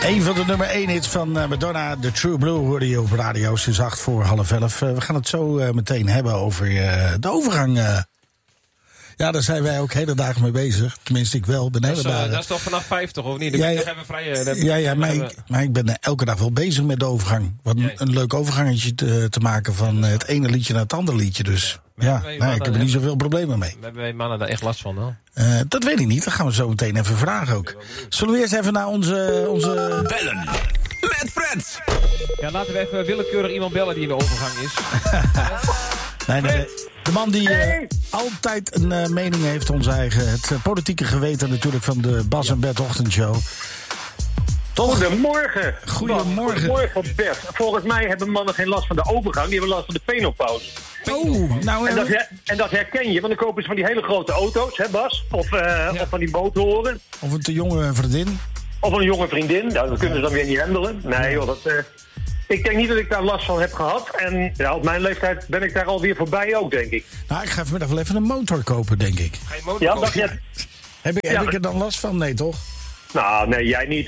Een van de nummer 1 hits van Madonna, The True Blue, hoorde je op radio sinds 11:08. We gaan het zo meteen hebben over de overgang. Ja, daar zijn wij ook hele dagen mee bezig. Tenminste, ik wel. Dat is toch vanaf 50 of niet? Dan hebben vrije, maar ik ben elke dag wel bezig met de overgang. Wat een leuk overgangetje te maken van het ene liedje naar het andere liedje. Dus ik heb er niet zoveel problemen mee. Hebben wij mannen daar echt last van dan? Dat weet ik niet. Dat gaan we zo meteen even vragen ook. Zullen we eerst even naar onze... Bellen met Fred. Ja, laten we even willekeurig iemand bellen die in de overgang is. Nee. De man die altijd een mening heeft, onze eigen. Het politieke geweten natuurlijk van de Bas en Bert ochtendshow. Toch? Goedemorgen. Goedemorgen, Bert. Volgens mij hebben mannen geen last van de overgang, die hebben last van de penopauze. En dat herken je, want dan kopen ze van die hele grote auto's, hè Bas? Of van die motoren. Of een te jonge vriendin. Of een jonge vriendin, dat kunnen ze dan weer niet handelen. Nee joh, ik denk niet dat ik daar last van heb gehad. En op mijn leeftijd ben ik daar alweer voorbij ook, denk ik. Nou, ik ga vanmiddag wel even een motor kopen, denk ik. Ga je motor kopen? Heb ik er dan last van? Nee, toch? Nou, nee, jij niet.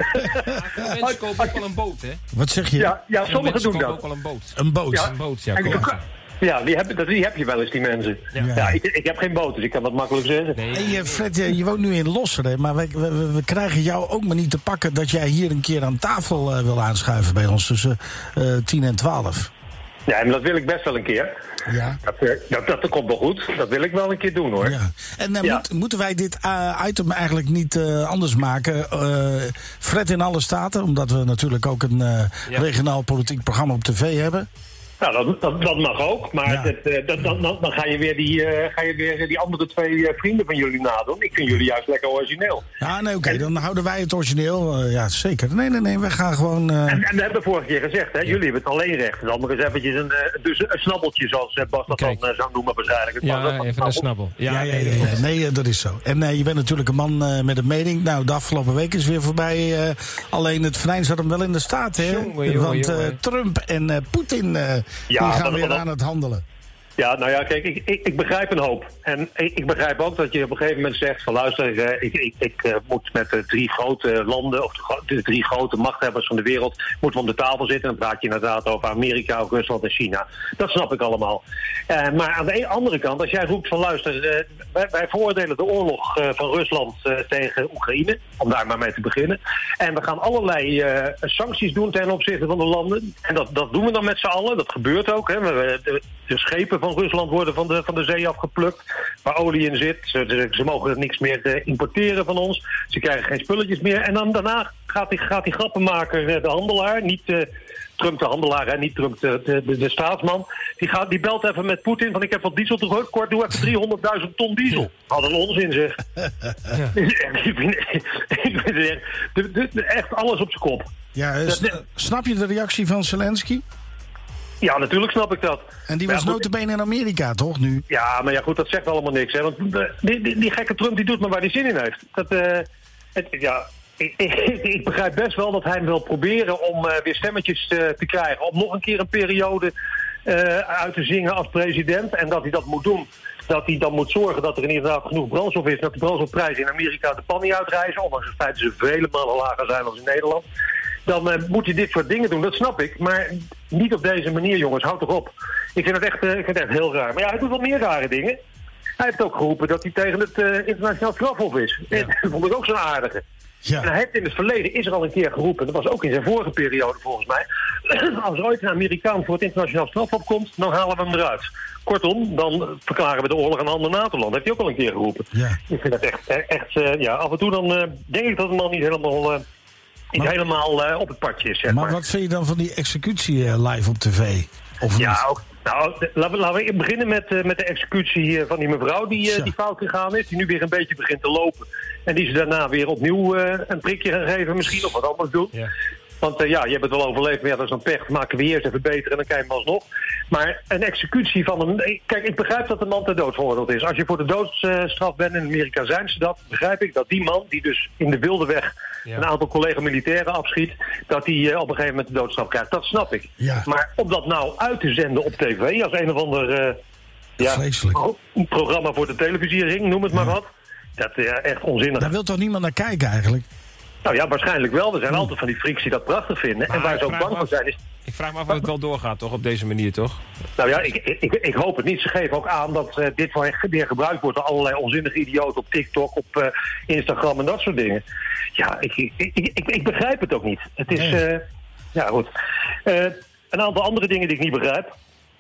Mensen kopen ook wel een boot, hè? Wat zeg je? Ja, sommigen doen dat. ook wel een boot. Een boot? Ja, een boot, ja. Ja, die heb je wel eens, die mensen. Ja, ik heb geen boot, dus ik kan dat makkelijk zeggen. Nee. Hey, Fred, je woont nu in Losseren, maar we krijgen jou ook maar niet te pakken dat jij hier een keer aan tafel wil aanschuiven bij ons tussen 10 en 12. Ja, maar dat wil ik best wel een keer. Ja. Dat komt wel goed. Dat wil ik wel een keer doen, hoor. Ja. En moeten wij dit item eigenlijk niet anders maken? Fred in alle staten, omdat we natuurlijk ook een regionaal politiek programma op tv hebben. Nou, dat mag ook, maar dan ga je weer die andere twee vrienden van jullie nadoen. Ik vind jullie juist lekker origineel. Ja, nee, oké, dan houden wij het origineel. Ja, zeker. Nee, we gaan gewoon... En we hebben vorige keer gezegd, hè, jullie hebben het alleen recht. Dan nog eens eventjes een snabbeltje, zoals Bas dat dan zou noemen waarschijnlijk. Ja, even een snabbel. Ja. Nee, dat is zo. En je bent natuurlijk een man met een mening. Nou, de afgelopen week is weer voorbij. Alleen het venijn zat hem wel in de staat, hè? Want Trump en Poetin... die gaan weer aan het handelen. Ja, nou ja, kijk, ik begrijp een hoop. En ik begrijp ook dat je op een gegeven moment zegt van luister, ik moet met de 3 grote landen, of de 3 grote machthebbers van de wereld, moeten we om de tafel zitten. En dan praat je inderdaad over Amerika, Rusland en China. Dat snap ik allemaal. Maar aan de andere kant, als jij roept van luister, wij veroordelen de oorlog van Rusland tegen Oekraïne, om daar maar mee te beginnen. En we gaan allerlei sancties doen ten opzichte van de landen. En dat doen we dan met z'n allen. Dat gebeurt ook. Hè. De schepen van Rusland worden van de zee afgeplukt, waar olie in zit. Ze mogen niks meer importeren van ons. Ze krijgen geen spulletjes meer. En dan daarna gaat die grappenmaker, de handelaar, niet Trump de handelaar, hè, niet Trump de staatsman, die belt even met Poetin van ik heb wat diesel tekort, doe even 300.000 ton diesel. Wat een onzin zeg. Ik vind echt alles op zijn kop. Ja, snap je de reactie van Zelensky? Ja, natuurlijk snap ik dat. En die was notabene in Amerika, toch, nu? Ja, maar ja, goed, dat zegt allemaal niks. Hè? Want die gekke Trump, die doet maar waar hij zin in heeft. Ik begrijp best wel dat hij wil proberen om weer stemmetjes te krijgen. Om nog een keer een periode uit te zingen als president. En dat hij dat moet doen. Dat hij dan moet zorgen dat er inderdaad genoeg brandstof is. Dat de brandstofprijzen in Amerika de pan niet uitreizen. Ondanks het feit dat ze vele malen lager zijn dan in Nederland. Dan moet je dit soort dingen doen, dat snap ik. Maar niet op deze manier, jongens. Houd toch op. Ik vind het echt heel raar. Maar ja, hij doet wel meer rare dingen. Hij heeft ook geroepen dat hij tegen het internationaal strafhof is. Ja. Dat vond ik ook zo'n aardige. Ja. En hij heeft in het verleden, is er al een keer geroepen, dat was ook in zijn vorige periode volgens mij, als er ooit een Amerikaan voor het internationaal strafhof komt, dan halen we hem eruit. Kortom, dan verklaren we de oorlog aan een ander NATO-land. Heeft hij ook al een keer geroepen. Ja. Ik vind dat echt af en toe dan denk ik dat de man niet helemaal op het padje is, zeg maar. Maar wat vind je dan van die executie live op tv? Of ja, ook. Nou, laten we beginnen met de executie van die mevrouw die fout gegaan is. Die nu weer een beetje begint te lopen. En die ze daarna weer opnieuw een prikje gaan geven misschien. Of wat anders doen. Ja. Want je hebt het wel overleefd. Maar ja, dat is een pech. Maken we eerst even beter en dan kijken we alsnog. Maar een executie van een... Kijk, ik begrijp dat de man ter dood veroordeeld is. Als je voor de doodstraf bent, in Amerika zijn ze dat. Begrijp ik dat die man, die dus in de wilde weg een aantal collega-militairen afschiet, dat hij op een gegeven moment de doodstraf krijgt. Dat snap ik. Ja. Maar om dat nou uit te zenden op tv, als een of ander programma voor de televisiering, noem het maar wat. Dat is echt onzinnig. Daar wil toch niemand naar kijken eigenlijk? Nou ja, waarschijnlijk wel. Er zijn altijd van die freaks die dat prachtig vinden. Maar en waar ze ook bang voor zijn is... Ik vraag me af of het wel doorgaat, toch? Op deze manier, toch? Nou ja, ik hoop het niet. Ze geven ook aan dat dit weer gebruikt wordt door allerlei onzinnige idioten op TikTok, op Instagram en dat soort dingen. Ja, ik begrijp het ook niet. Het is... ja, goed. Een aantal andere dingen die ik niet begrijp.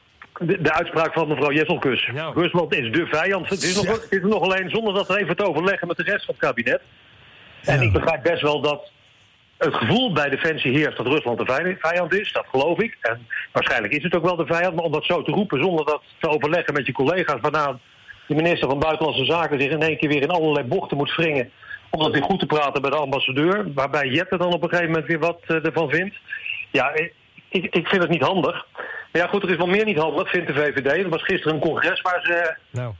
De uitspraak van mevrouw Jesselkus. Nou. Rusland is de vijand. Het is nog alleen zonder dat we even te overleggen met de rest van het kabinet. En ik begrijp best wel dat het gevoel bij Defensie heerst dat Rusland de vijand is. Dat geloof ik. En waarschijnlijk is het ook wel de vijand. Maar om dat zo te roepen zonder dat te overleggen met je collega's, waarna de minister van Buitenlandse Zaken zich in één keer weer in allerlei bochten moet wringen om dat weer goed te praten bij de ambassadeur. Waarbij Jette dan op een gegeven moment weer wat ervan vindt. Ja, ik vind het niet handig. Maar ja, goed, er is wel meer niet handig, vindt de VVD. Er was gisteren een congres waar ze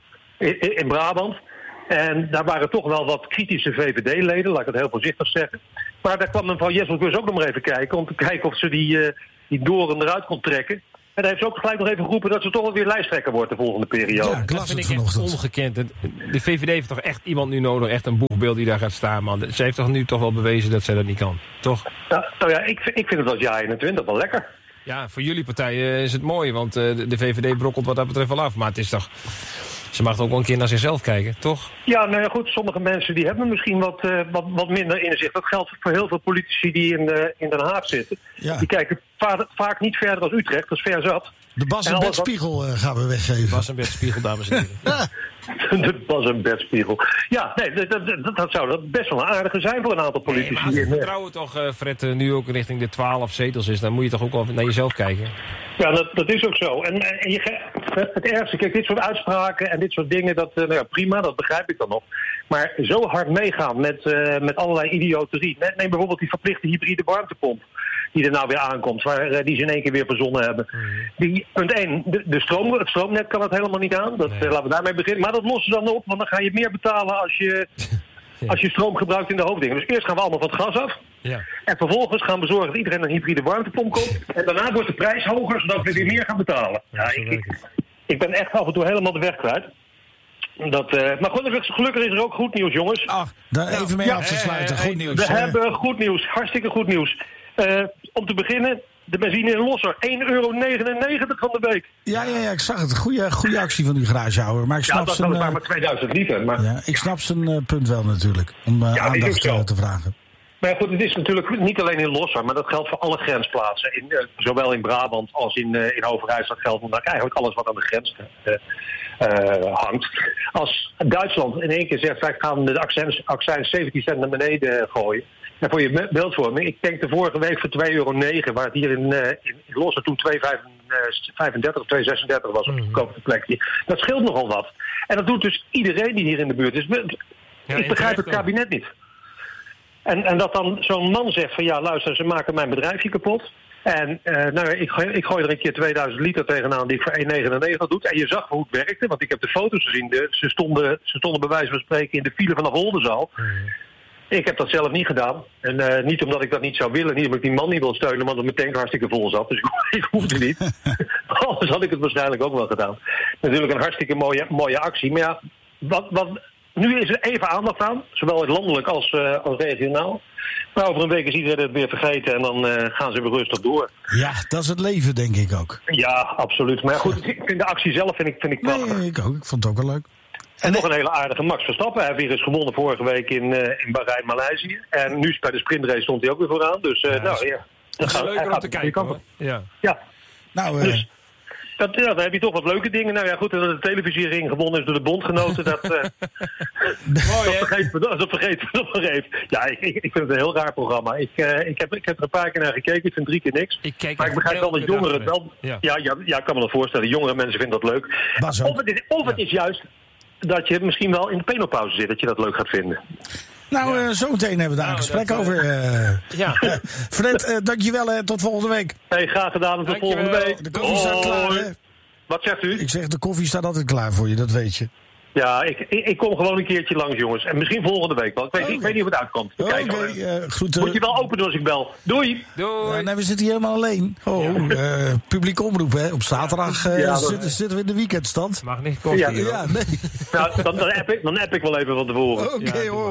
in Brabant. En daar waren toch wel wat kritische VVD-leden, laat ik het heel voorzichtig zeggen. Maar daar kwam mevrouw Jesselkus ook nog maar even kijken, om te kijken of ze die doren eruit kon trekken. En daar heeft ze ook gelijk nog even geroepen dat ze toch wel weer lijsttrekker wordt de volgende periode. Ja, dat vind ik echt ongekend. De VVD heeft toch echt iemand nu nodig, echt een boegbeeld die daar gaat staan, man. Ze heeft toch nu toch wel bewezen dat zij dat niet kan, toch? Nou ja, ik vind het als jaar 21 wel lekker. Ja, voor jullie partijen is het mooi, want de VVD brokkelt wat dat betreft wel af. Maar het is toch... Ze mag ook wel een keer naar zichzelf kijken, toch? Ja, nou ja, goed. Sommige mensen die hebben misschien wat minder inzicht. Dat geldt voor heel veel politici die in Den Haag zitten. Ja. Die kijken vaak niet verder als Utrecht. Dat is ver zat. De Bas en Bert Spiegel gaan we weggeven. Bas en Bert Spiegel, dames en heren. De Bas en Bert Spiegel. Ja, nee, dat zou best wel een aardige zijn voor een aantal politici. Nee, maar als vertrouwen toch, Fred, nu ook richting de 12 zetels is, dan moet je toch ook wel naar jezelf kijken? Ja, dat is ook zo. En het ergste, kijk, dit soort uitspraken en dit soort dingen, dat prima, dat begrijp ik dan nog. Maar zo hard meegaan met allerlei idioterie. Neem bijvoorbeeld die verplichte hybride warmtepomp die er nou weer aankomt, die ze in één keer weer verzonnen hebben. Punt 1, het stroomnet kan het helemaal niet aan. Laten we daarmee beginnen. Maar dat lossen ze dan op, want dan ga je meer betalen als je stroom gebruikt in de hoofddingen. Dus eerst gaan we allemaal van het gas af. Ja. En vervolgens gaan we zorgen dat iedereen een hybride warmtepomp koopt. En daarna wordt de prijs hoger, zodat we weer meer gaan betalen. Ja, ik ben echt af en toe helemaal de weg kwijt. Maar gelukkig is er ook goed nieuws, jongens. Daar even mee af te sluiten. Goed nieuws. We hebben goed nieuws. Hartstikke goed nieuws. Om te beginnen, de benzine in Losser. €1,99 van de week. Ja, ik zag het. Goede actie van die garagehouder. Maar ik snap dat is maar 2000 liter. Maar... Ja, ik snap zijn punt wel natuurlijk. Om aandacht te vragen. Maar goed, het is natuurlijk niet alleen in Losser, maar dat geldt voor alle grensplaatsen. Zowel in Brabant als in Overijssel. Dat geldt voor eigenlijk alles wat aan de grens hangt. Als Duitsland in één keer zegt, wij gaan de accijns 17 cent naar beneden gooien. En voor je beeldvorming, ik denk de vorige week voor €2,09, waar het hier in Losser toen 2,35 of 2,36 was op het goedkoopste plekje. Dat scheelt nogal wat. En dat doet dus iedereen die hier in de buurt is. Ik begrijp het kabinet niet. En dat dan zo'n man zegt van ja, luister, ze maken mijn bedrijfje kapot. En ik gooi er een keer 2000 liter tegenaan die ik voor €1,99 doet. En je zag hoe het werkte, want ik heb de foto's gezien. Ze stonden bij wijze van spreken in de file vanaf Oldenzaal. Ik heb dat zelf niet gedaan. En niet omdat ik dat niet zou willen, niet omdat ik die man niet wil steunen, want mijn tank hartstikke vol zat. Dus ik hoefde niet. Anders had ik het waarschijnlijk ook wel gedaan. Natuurlijk een hartstikke mooie actie. Maar ja, nu is er even aandacht aan, zowel landelijk als regionaal. Maar over een week is iedereen het weer vergeten en dan gaan ze weer rustig door. Ja, dat is het leven, denk ik ook. Ja, absoluut. Maar goed, ik vind de actie zelf vind ik prachtig. Nee, ik ook. Ik vond het ook wel leuk. En nog een hele aardige Max Verstappen. Hij heeft weer eens gewonnen vorige week in Bahrein, Maleisië. En nu bij de sprintrace stond hij ook weer vooraan. Dus dat is leuker om te kijken, hoor. Ja. Nou, dus, dan heb je toch wat leuke dingen. Nou ja, goed, dat de televisiering gewonnen is door de bondgenoten. Dat vergeet me nog even. Ja, ik vind het een heel raar programma. Ik heb er een paar keer naar gekeken. Ik vind 3 keer niks. Maar ik begrijp wel dat jongeren het wel... Ja, ik kan me dat voorstellen. Jongere mensen vinden dat leuk. Of het is juist dat je misschien wel in de penopauze zit. Dat je dat leuk gaat vinden. Nou, zometeen hebben we daar een gesprek over. Fred, dankjewel. Tot volgende week. Hey, graag gedaan. Tot volgende week. De koffie staat klaar, hè? Wat zegt u? Ik zeg, de koffie staat altijd klaar voor je, dat weet je. Ja, ik kom gewoon een keertje langs, jongens. En misschien volgende week wel. Ik weet niet of het uitkomt. Goed. Moet je wel open doen als ik bel. Doei. Nee, we zitten hier helemaal alleen. Publiek omroep, hè. Op zaterdag zitten we in de weekendstand. Mag niet koffie. Ja, nee. Nou, dan app ik wel even van tevoren. Oké, hoor.